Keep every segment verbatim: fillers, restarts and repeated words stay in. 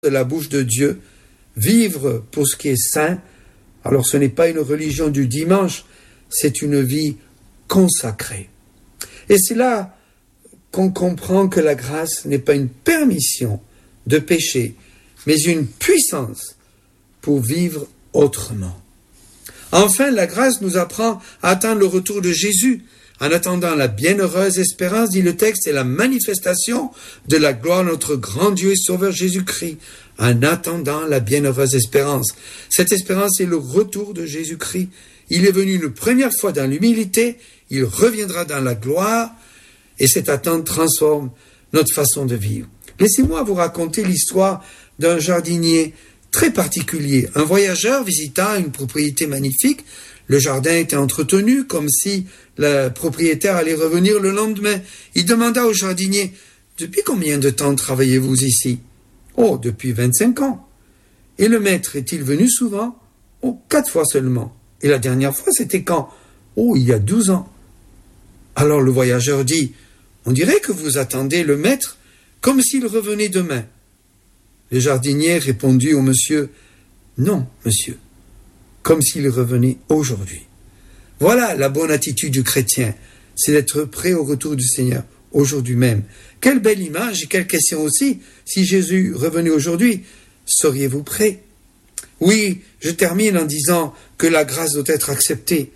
de la bouche de Dieu, vivre pour ce qui est saint. Alors ce n'est pas une religion du dimanche, c'est une vie consacrée. Et c'est là qu'on comprend que la grâce n'est pas une permission de pécher, mais une puissance pour vivre autrement. Enfin, la grâce nous apprend à attendre le retour de Jésus. En attendant la bienheureuse espérance, dit le texte, est la manifestation de la gloire de notre grand Dieu et Sauveur Jésus-Christ. En attendant la bienheureuse espérance. Cette espérance est le retour de Jésus-Christ. Il est venu une première fois dans l'humilité, il reviendra dans la gloire, et cette attente transforme notre façon de vivre. Laissez-moi vous raconter l'histoire d'un jardinier très particulier. Un voyageur visita une propriété magnifique. Le jardin était entretenu comme si le propriétaire allait revenir le lendemain. Il demanda au jardinier, « Depuis combien de temps travaillez-vous ici ?»« Oh, depuis vingt-cinq ans. »« Et le maître est-il venu souvent ?»« Oh, quatre fois seulement. »« Et la dernière fois, c'était quand ?»« Oh, il y a douze ans. » Alors le voyageur dit, « On dirait que vous attendez le maître comme s'il revenait demain. » Le jardinier répondit au monsieur, « Non, monsieur, comme s'il revenait aujourd'hui. » Voilà la bonne attitude du chrétien, c'est d'être prêt au retour du Seigneur, aujourd'hui même. Quelle belle image et quelle question aussi, si Jésus revenait aujourd'hui, seriez-vous prêts? Oui, je termine en disant que la grâce doit être acceptée.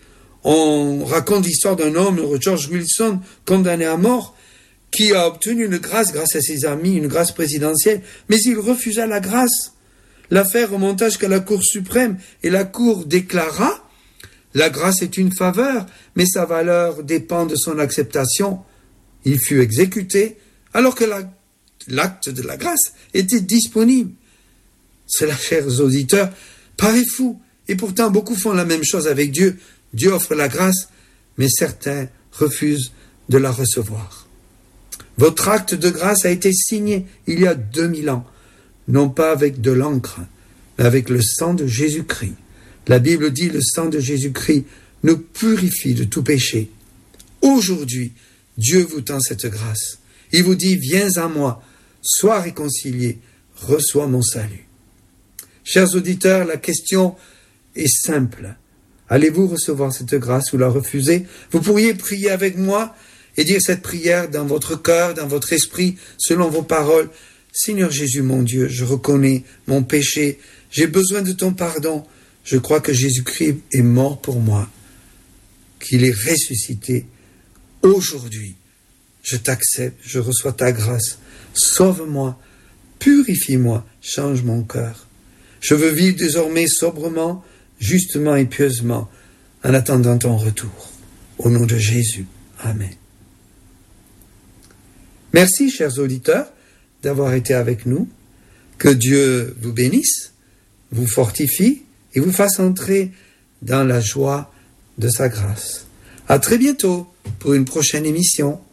On raconte l'histoire d'un homme, George Wilson, condamné à mort, qui a obtenu une grâce grâce à ses amis, une grâce présidentielle, mais il refusa la grâce. L'affaire remonta jusqu'à la Cour suprême et la Cour déclara « La grâce est une faveur, mais sa valeur dépend de son acceptation. » Il fut exécuté alors que la, l'acte de la grâce était disponible. Cela, chers auditeurs, paraît fou, et pourtant beaucoup font la même chose avec Dieu. Dieu offre la grâce, mais certains refusent de la recevoir. Votre acte de grâce a été signé il y a deux mille ans, non pas avec de l'encre, mais avec le sang de Jésus-Christ. La Bible dit, le sang de Jésus-Christ nous purifie de tout péché. Aujourd'hui, Dieu vous tend cette grâce. Il vous dit, viens à moi, sois réconcilié, reçois mon salut. Chers auditeurs, la question est simple. Allez-vous recevoir cette grâce ou la refuser? Vous pourriez prier avec moi et dire cette prière dans votre cœur, dans votre esprit, selon vos paroles. Seigneur Jésus, mon Dieu, je reconnais mon péché. J'ai besoin de ton pardon. Je crois que Jésus-Christ est mort pour moi, qu'il est ressuscité. Aujourd'hui, je t'accepte, je reçois ta grâce. Sauve-moi, purifie-moi, change mon cœur. Je veux vivre désormais sobrement, justement et pieusement, en attendant ton retour. Au nom de Jésus. Amen. Merci, chers auditeurs, d'avoir été avec nous. Que Dieu vous bénisse, vous fortifie et vous fasse entrer dans la joie de sa grâce. À très bientôt pour une prochaine émission.